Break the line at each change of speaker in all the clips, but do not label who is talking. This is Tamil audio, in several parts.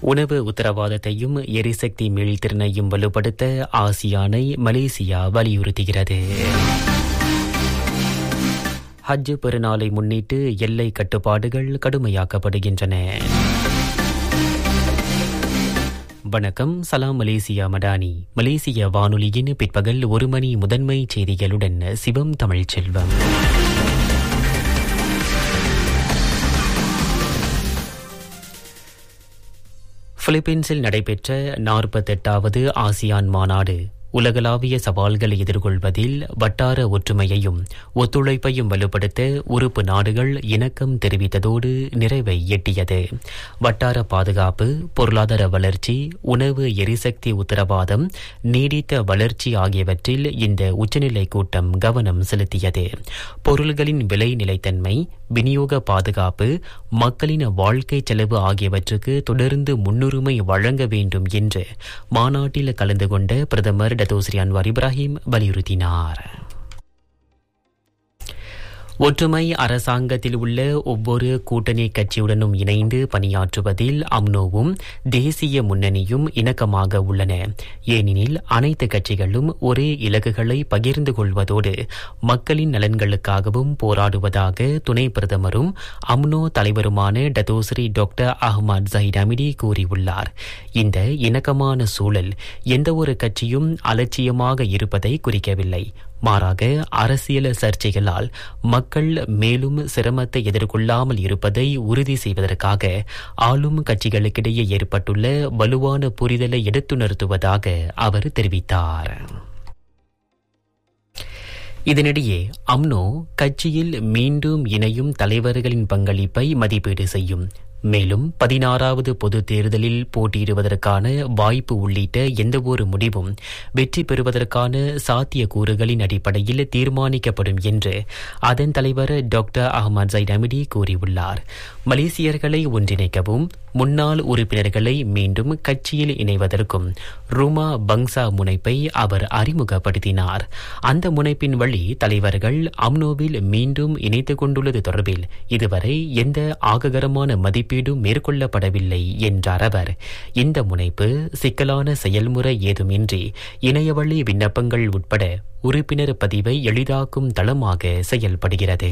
உணவு உத்தரவாதத்தையும் எரிசக்தி மீள்திறனையும் வலுப்படுத்த ஆசியானை மலேசியா வலியுறுத்துகிறது. ஹஜ் பெருநாளை முன்னிட்டு எல்லை கட்டுப்பாடுகள் கடுமையாக்கப்படுகின்றன. வணக்கம், சலாம் மலேசியா மடானி. மலேசிய வானொலியின் பிற்பகல் 1 மணி முதன்மை செய்திகளுடன் சிவம் தமிழ்ச்செல்வம். பிலிப்பீன்ஸில் நடைபெற்ற 48வது ஆசியான் மாநாடு உலகளாவிய சவால்களை எதிர்கொள்வதில் வட்டார ஒற்றுமையையும் ஒத்துழைப்பையும் வலுப்படுத்த உறுப்பு நாடுகள் இணக்கம் தெரிவித்ததோடு நிறைவை எட்டியது. வட்டார பாதுகாப்பு, பொருளாதார வளர்ச்சி, உணவு எரிசக்தி உத்தரவாதம், நீடித்த வளர்ச்சி ஆகியவற்றில் இந்த உச்சநிலை கூட்டம் கவனம் செலுத்தியது. பொருள்களின் விலை நிலைத்தன்மை, விநியோக பாதுகாப்பு, மக்களின் வாழ்க்கை செலவு ஆகியவற்றுக்கு தொடர்ந்து முன்னுரிமை வழங்க வேண்டும் என்று மாநாட்டில் கலந்து கொண்ட பிரதமர் டத்தோஸ்ரீ அன்வார் இப்ராஹிம் வலியுறுத்தினார். ஒற்றுமை அரசாங்கத்தில் உள்ள ஒவ்வொரு கூட்டணி கட்சியுடனும் இணைந்து பணியாற்றுவதில் அம்னோவும் தேசிய முன்னணியும் இணக்கமாக உள்ளன. ஏனெனில் அனைத்து கட்சிகளும் ஒரே இலக்குகளை பகிர்ந்து கொள்வதோடு மக்களின் நலன்களுக்காகவும் போராடுவதாக துணை பிரதமரும் அம்னோ தலைவருமான டத்தோஸ்ரீ டாக்டர் அஹ்மத் ஜஹீர் அமிடி கூறியுள்ளார். இந்த இணக்கமான சூழல் எந்தவொரு கட்சியும் அலட்சியமாக இருப்பதை குறிக்கவில்லை. மாறாக அரசியல் சர்ச்சைகளால் மக்கள் மேலும் சிரமத்தை எதிர்கொள்ளாமல் இருப்பதை உறுதி செய்வதற்காக ஆளும் கட்சிகளுக்கிடையே ஏற்பட்டுள்ள வலுவான புரிதலை எடுத்துணர்த்துவதாக அவர் தெரிவித்தார். இதனிடையே அம்னோ கட்சியில் மீண்டும் இணையும் தலைவர்களின் பங்களிப்பை மதிப்பீடு செய்யும். மேலும் 16வது பொது தேர்தலில் போட்டியிடுவதற்கான வாய்ப்பு உள்ளிட்ட எந்தவொரு முடிவும் வெற்றி பெறுவதற்கான சாத்தியக்கூறுகளின் அடிப்படையில் தீர்மானிக்கப்படும் என்று அதன் தலைவர் டாக்டர் அஹ்மத் ஜஹீர் அமிடி கூறியுள்ளார். மலேசியர்களை ஒன்றிணைக்கவும் முன்னாள் உறுப்பினர்களை மீண்டும் கட்சியில் இணைவதற்கும் ருமா பங்சா முனைப்பை அவர் அறிமுகப்படுத்தினார். அந்த முனைப்பின் வழி தலைவர்கள் அம்னோவில் மீண்டும் இணைத்துக் கொண்டுள்ளது தொடர்பில் இதுவரை எந்த ஆககரமான மதிப்பீடும் மேற்கொள்ளப்படவில்லை என்றார் அவர். இந்த முனைப்பு சிக்கலான செயல்முறை ஏதுமின்றி இணையவழி விண்ணப்பங்கள் உட்பட உறுப்பினர் பதிவை எளிதாக்கும் தளமாக செயல்படுகிறது.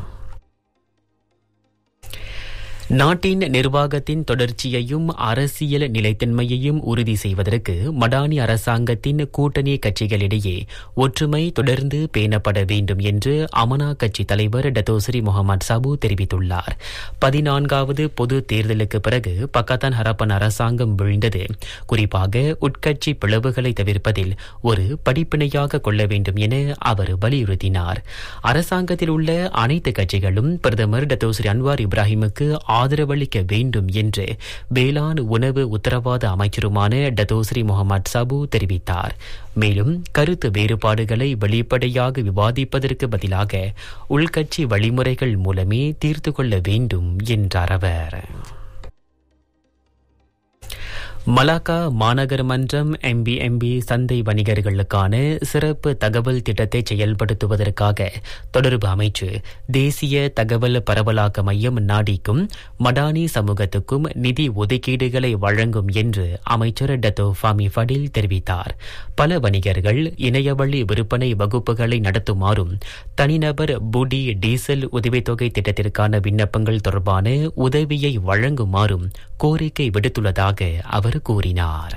நாட்டின் நிர்வாகத்தின் தொடர்ச்சியையும் அரசியல் நிலைத்தன்மையையும் உறுதி செய்வதற்கு மடானி அரசாங்கத்தின் கூட்டணி கட்சிகளிடையே ஒற்றுமை தொடர்ந்து பேணப்பட வேண்டும் என்று அமனா கட்சி தலைவர் டத்தோஸ்ரீ முகமது சாபு தெரிவித்துள்ளார். 14வது பொது தேர்தலுக்கு பிறகு பக்கத்தான் ஹரப்பன் அரசாங்கம் வீழ்ந்தது குறிப்பாக உட்கட்சி பிளவுகளை தவிர்ப்பதில் ஒரு படிப்பினையாக கொள்ள வேண்டும் என அவர் வலியுறுத்தினார். அரசாங்கத்தில் உள்ள அனைத்து கட்சிகளும் பிரதமர் டத்தோஸ்ரீ அன்வார் இப்ராஹிமுக்கு ஆதரவளிக்க வேண்டும் என்று வேளாண் உணவு உத்தரவாத அமைச்சருமான டத்தோஸ்ரீ முகமது சாபு தெரிவித்தார். மேலும் கருத்து வேறுபாடுகளை வெளிப்படையாக விவாதிப்பதற்கு பதிலாக உள்கட்சி வழிமுறைகள் மூலமே தீர்த்து கொள்ள வேண்டும் என்றார் அவர். மலாக்கா மாநகர் மன்றம் எம்பிஎம்பி சந்தை வணிகர்களுக்கான சிறப்பு தகவல் திட்டத்தை செயல்படுத்துவதற்காக தொடர்பு அமைச்சு தேசிய தகவல் பரவலாக்க மையம் நாடிக்கும் மடானி சமூகத்துக்கும் நிதி ஒதுக்கீடுகளை வழங்கும் என்று அமைச்சர் டத்தோ ஃபாமி ஃபடில் தெரிவித்தார். பல வணிகர்கள் இணையவழி விற்பனை வகுப்புகளை நடத்துமாறும் தனிநபர் புடி டீசல் உதவித்தொகை திட்டத்திற்கான விண்ணப்பங்கள் தொடர்பான உதவியை வழங்குமாறும் கோரிக்கை விடுத்துள்ளதாக அவர் கூறினார்.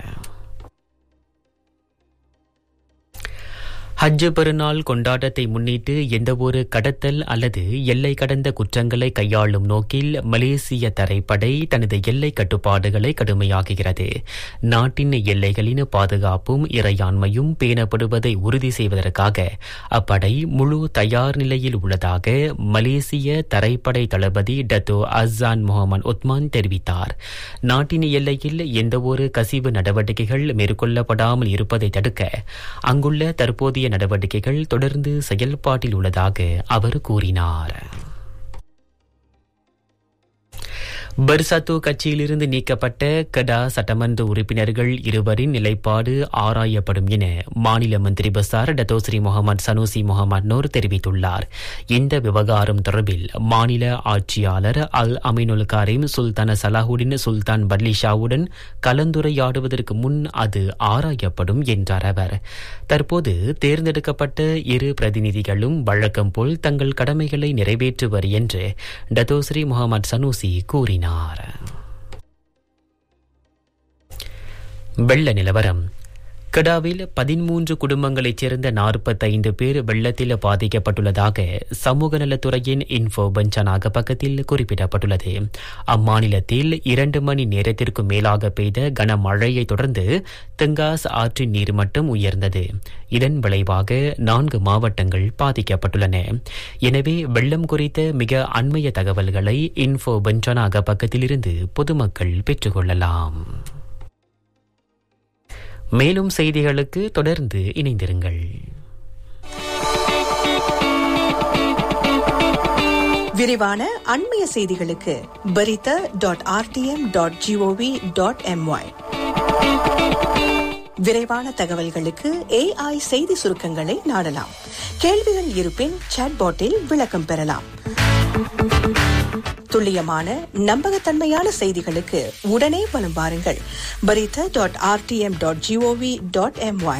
ஹஜ் பெருநாள் கொண்டாட்டத்தை முன்னிட்டு எந்தவொரு கடத்தல் அல்லது எல்லை கடந்த குற்றங்களை கையாளும் நோக்கில் மலேசிய தரைப்படை தனது எல்லை கட்டுப்பாடுகளை கடுமையாக்குகிறது. நாட்டின் எல்லைகளின் பாதுகாப்பும் இறையாண்மையும் பேணப்படுவதை உறுதி செய்வதற்காக அப்படை முழு தயார் நிலையில் உள்ளதாக மலேசிய தரைப்படை தளபதி டத்தோ அஸ்ஸான் முகமது உத்மான் தெரிவித்தார். நாட்டின் எல்லையில் எந்தவொரு கசிவு நடவடிக்கைகள் மேற்கொள்ளப்படாமல் இருப்பதை தடுக்க அங்குள்ள தற்போதைய நடவடிக்கைகள் தொடர்ந்து செயல்பாட்டில் உள்ளதாக அவர் கூறினார். பெர்சத்து கட்சியிலிருந்து நீக்கப்பட்ட கெடா சட்டமன்ற உறுப்பினர்கள் இருவரின் நிலைப்பாடு ஆராயப்படும் என மாநில மந்திரி பசார் டத்தோஸ்ரீ முகமது சனூசி முகமது நூர் தெரிவித்துள்ளார். இந்த விவகாரம் தொடர்பில் மாநில ஆட்சியாளர் அல் அமீனுல் காரிம் சுல்தான சலாஹுடின் சுல்தான் பட்லிஷாவுடன் கலந்துரையாடுவதற்கு முன் அது ஆராயப்படும் என்றார் அவர். தற்போது தேர்ந்தெடுக்கப்பட்ட இரு பிரதிநிதிகளும் வழக்கம் போல் தங்கள் கடமைகளை நிறைவேற்றுவர் என்று டத்தோஸ்ரீ முகமது சனூசி கூறினார். வெள்ள நிலவரம். கெடாவில் 13 குடும்பங்களைச் சேர்ந்த 45 பேர் வெள்ளத்தில் பாதிக்கப்பட்டுள்ளதாக சமூக நலத்துறையின் இன்ஃபோ பஞ்சானாக பக்கத்தில் குறிப்பிடப்பட்டுள்ளது. அம்மாநிலத்தில் 2 மணி நேரத்திற்கு மேலாக பெய்த கனமழையை தொடர்ந்து தெங்காஸ் ஆற்றின் நீர்மட்டம் உயர்ந்தது. இதன் விளைவாக 4 மாவட்டங்கள் பாதிக்கப்பட்டுள்ளன. எனவே வெள்ளம் குறித்த மிக அண்மைய தகவல்களை இன்ஃபோ பஞ்சானாக பக்கத்திலிருந்து பொதுமக்கள் பெற்றுக்கொள்ளலாம். மேலும் செய்திகளுக்கு தொடர்ந்து இணைந்திருங்கள்.
விரிவான அண்மைய செய்திகளுக்கு berita.rtm.gov.my. விரைவான தகவல்களுக்கு AI செய்தி சுருக்கங்களை நாடலாம். கேள்விகள் இருப்பின் சாட்பாட்டில் விளக்கம் பெறலாம். துல்லியமான நம்பகத்தன்மையான செய்திகளுக்கு உடனே வலம் வாருங்கள். berita.rtm.gov.my.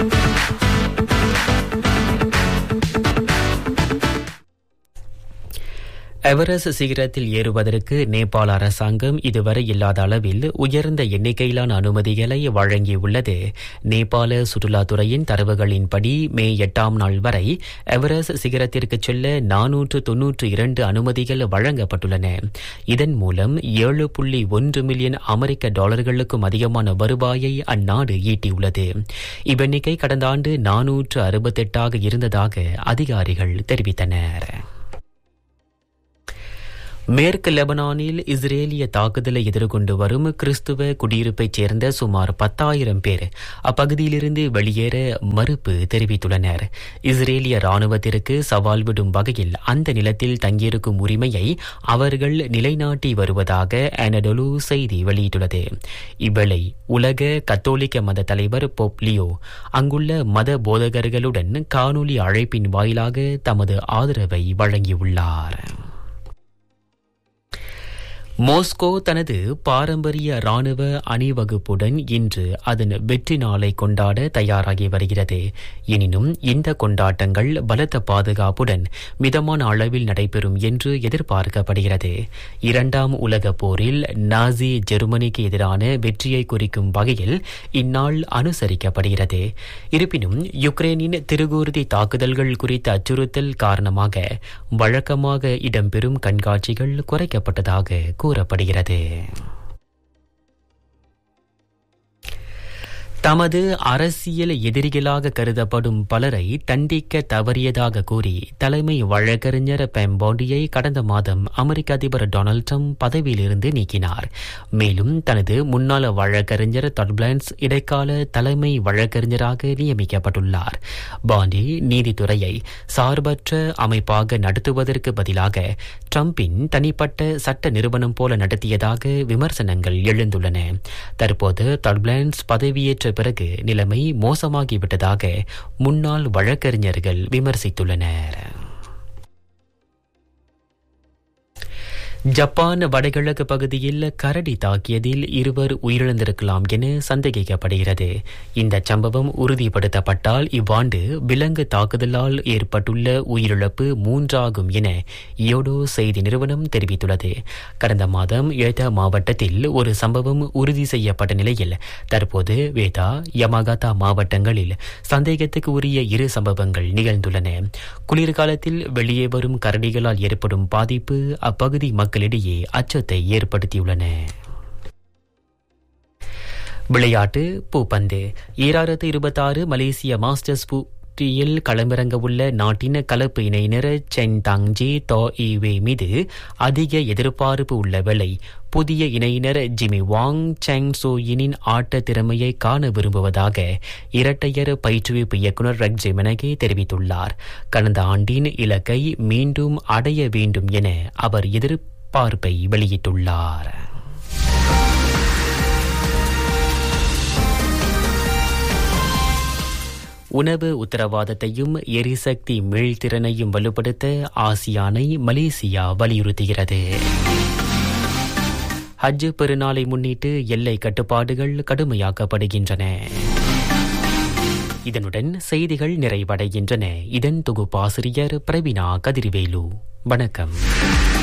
எவரெஸ்ட் சிகரத்தில் ஏறுவதற்கு நேபாள அரசாங்கம் இதுவரை இல்லாத அளவில் உயர்ந்த எண்ணிக்கையிலான அனுமதிகளை வழங்கியுள்ளது. நேபாள சுற்றுலாத்துறையின் தரவுகளின்படி மே 8ஆம் நாள் வரை எவரெஸ்ட் சிகரத்திற்கு செல்ல 492 அனுமதிகள் வழங்கப்பட்டுள்ளன. இதன் மூலம் 7.1 மில்லியன் அமெரிக்க டாலர்களுக்கும் அதிகமான வருவாயை அந்நாடு ஈட்டியுள்ளது. இவ்வெண்ணிக்கை கடந்த ஆண்டு 468 இருந்ததாக அதிகாரிகள் தெரிவித்தனர். மேற்கு லெபனானில் இஸ்ரேலிய தாக்குதலை எதிர்கொண்டு வரும் கிறிஸ்துவ குடியிருப்பைச் சேர்ந்த சுமார் 10,000 பேர் அப்பகுதியிலிருந்து வெளியேற மறுப்பு தெரிவித்துள்ளனர். இஸ்ரேலிய ராணுவத்திற்கு சவால் விடும் வகையில் அந்த நிலத்தில் தங்கியிருக்கும் உரிமையை அவர்கள் நிலைநாட்டி வருவதாக அனடோலு செய்தி வெளியிட்டுள்ளது. இவ்வேளை உலக கத்தோலிக்க மத தலைவர் போப் லியோ அங்குள்ள மத போதகர்களுடன் காணொலி அழைப்பின் வாயிலாக தமது ஆதரவை வழங்கியுள்ளார். மாஸ்கோ தனது பாரம்பரிய ராணுவ அணிவகுப்புடன் இன்று அதன் வெற்றி நாளை கொண்டாட தயாராகி வருகிறது. எனினும் இந்த கொண்டாட்டங்கள் பலத்த பாதுகாப்புடன் மிதமான அளவில் நடைபெறும் என்று எதிர்பார்க்கப்படுகிறது. 2ஆம் உலகப் போரில் நாசி ஜெர்மனிக்கு எதிரான வெற்றியை குறிக்கும் வகையில் இந்நாள் அனுசரிக்கப்படுகிறது. இருப்பினும் யுக்ரைனின் திருகூர்தி தாக்குதல்கள் குறித்த அச்சுறுத்தல் காரணமாக வழக்கமாக இடம்பெறும் கண்காட்சிகள் குறைக்கப்பட்டதாக கூறப்படுகிறது. தமது அரசியல் எதிரிகளாக கருதப்படும் பலரை தண்டிக்க தவறியதாக கூறி தலைமை வழக்கறிஞர் பெம் பாண்டியை கடந்த மாதம் அமெரிக்க அதிபர் டொனால்ட் ட்ரம்ப் பதவியிலிருந்து நீக்கினார். மேலும் தனது முன்னாள் வழக்கறிஞர் டாட் பிளான்ஸ் இடைக்கால தலைமை வழக்கறிஞராக நியமிக்கப்பட்டுள்ளார். பாண்டி நீதித்துறையை சார்பற்ற அமைப்பாக நடத்துவதற்கு பதிலாக ட்ரம்பின் தனிப்பட்ட சட்ட நிறுவனம் போல நடத்தியதாக விமர்சனங்கள் எழுந்துள்ளன. தற்போது டாட் பிளான்ஸ் பதவியேற்ற பிறகு நிலைமை மோசமாகிவிட்டதாக முன்னாள் வழக்கறிஞர்கள் விமர்சித்துள்ளனர். ஜப்பான் வடகிழக்கு பகுதியில் கரடி தாக்கியதில் 2 உயிரிழந்திருக்கலாம் என சந்தேகிக்கப்படுகிறது. இந்த சம்பவம் உறுதிப்படுத்தப்பட்டால் இவ்வாண்டு விலங்கு தாக்குதலால் ஏற்பட்டுள்ள உயிரிழப்பு 3 ஆகும் என யோடோ செய்தி நிறுவனம் தெரிவித்துள்ளது. கடந்த மாதம் ஏதா மாவட்டத்தில் ஒரு சம்பவம் உறுதி செய்யப்பட்ட நிலையில் தற்போது வேதா யமாகாதா மாவட்டங்களில் சந்தேகத்துக்கு உரிய 2 சம்பவங்கள் நிகழ்ந்துள்ளன. குளிர்காலத்தில் வெளியே வரும் கரடிகளால் ஏற்படும் பாதிப்பு அப்பகுதி மக்களிடையே அச்சத்தை ஏற்படுத்தியுள்ளன. விளையாட்டு. பூப்பந்து. 2026 மலேசிய மாஸ்டர்ஸ் போட்டியில் களமிறங்க உள்ள நாட்டின் கலப்பு இணையினர் சென் தாங்ஜி தோ ஈவே மீது அதிக எதிர்பார்ப்பு உள்ள வேளை புதிய இணையினர் ஜிமி வாங் செங் சோயினின் ஆட்ட திறமையை காண விரும்புவதாக இரட்டையர் பயிற்றுவிப்பு இயக்குநர் ரெக் ஜெமினகே தெரிவித்துள்ளார். கடந்த ஆண்டின் இலக்கை மீண்டும் அடைய வேண்டும் என அவர் பார்ப்பை வெளியிட்டுள்ளார். உணவு உத்தரவாதத்தையும் எரிசக்தி மீள்திறனையும் வலுப்படுத்த ஆசியானை மலேசியா வலியுறுத்துகிறது. ஹஜ் பெருநாளை முன்னிட்டு எல்லை கட்டுப்பாடுகள் கடுமையாக்கப்படுகின்றன. இதனுடன் செய்திகள் நிறைவடைகின்றன. இதன் தொகுப்பாசிரியர் பிரவீனா கதிர்வேலு. வணக்கம்.